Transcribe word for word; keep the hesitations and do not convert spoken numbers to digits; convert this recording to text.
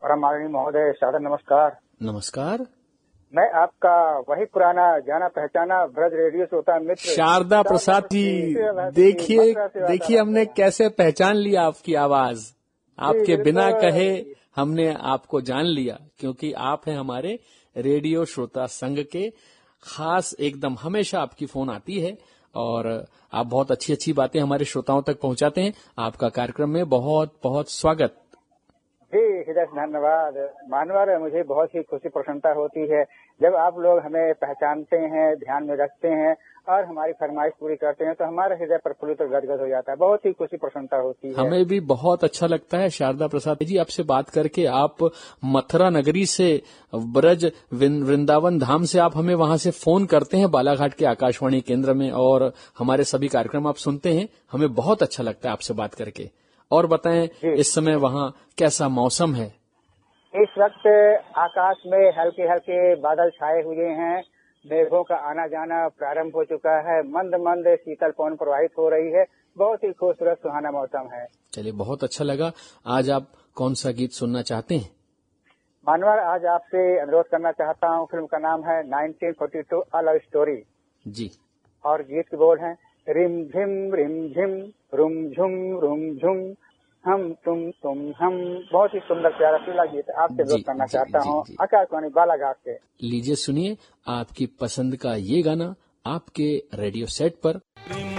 परम माननीय महोदय, सादर नमस्कार। नमस्कार। मैं आपका वही पुराना जाना पहचाना ब्रज रेडियो श्रोता मित्र शारदा प्रसाद जी। देखिए देखिए हमने कैसे पहचान लिया आपकी आवाज। आपके बिना कहे हमने आपको जान लिया, क्योंकि आप हैं हमारे रेडियो श्रोता संघ के खास। एकदम हमेशा आपकी फोन आती है और आप बहुत अच्छी अच्छी बातें हमारे श्रोताओं तक पहुंचाते हैं। आपका कार्यक्रम में बहुत बहुत स्वागत। जी, हृदय से धन्यवाद। मानवर, मुझे बहुत ही खुशी प्रसन्नता होती है जब आप लोग हमें पहचानते हैं, ध्यान में रखते हैं और हमारी फरमाइश पूरी करते हैं, तो हमारा हृदय प्रफुल्लित और गदगद हो जाता है। बहुत ही खुशी प्रसन्नता होती है। हमें भी बहुत अच्छा लगता है। शारदा प्रसाद जी, आपसे बात करके, आप मथुरा नगरी से, ब्रज वृंदावन धाम से आप हमें वहां से फोन करते हैं बालाघाट के आकाशवाणी केंद्र में, और हमारे सभी कार्यक्रम आप सुनते हैं। हमें बहुत अच्छा लगता है आपसे बात करके। और बताएं, इस समय वहाँ कैसा मौसम है? इस वक्त आकाश में हल्के हल्के बादल छाए हुए हैं। मेघों का आना जाना प्रारंभ हो चुका है। मंद मंद शीतल पवन प्रवाहित हो रही है। बहुत ही खूबसूरत सुहाना मौसम है। चलिए, बहुत अच्छा लगा। आज आप कौन सा गीत सुनना चाहते हैं? मानवर, आज आपसे अनुरोध करना चाहता हूँ। फिल्म का नाम है nineteen forty to a love story जी, और गीत के बोल हैं रिम झिम रिम झिम रुम झुम रुम झुम हम तुम तुम हम। बहुत ही सुंदर प्यारा पीला गीत आपसे अनुरोध करना चाहता हूँ आकाशवाणी बालाघाट से। लीजिए सुनिए आपकी पसंद का ये गाना आपके रेडियो सेट पर।